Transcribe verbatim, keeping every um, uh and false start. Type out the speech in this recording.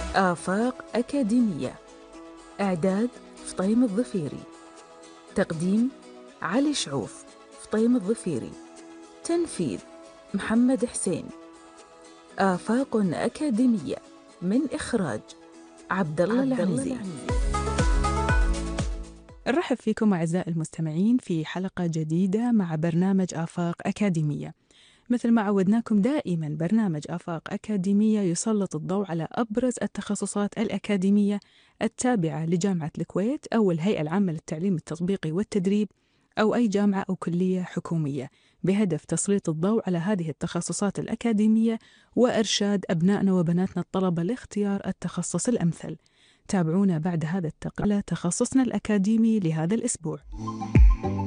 آفاق أكاديمية. إعداد فطيم الظفيري. تقديم علي شعوف، فطيم الظفيري. تنفيذ محمد حسين. آفاق أكاديمية من إخراج عبد الله العنزي. نرحب فيكم أعزائي المستمعين في حلقة جديدة مع برنامج آفاق أكاديمية. مثل ما عودناكم دائما، برنامج آفاق أكاديمية يسلط الضوء على أبرز التخصصات الأكاديمية التابعة لجامعة الكويت أو الهيئة العامة للتعليم التطبيقي والتدريب أو أي جامعة أو كلية حكومية، بهدف تسليط الضوء على هذه التخصصات الأكاديمية وإرشاد أبنائنا وبناتنا الطلبة لاختيار التخصص الأمثل. تابعونا بعد هذا التقرير على تخصصنا الأكاديمي لهذا الأسبوع.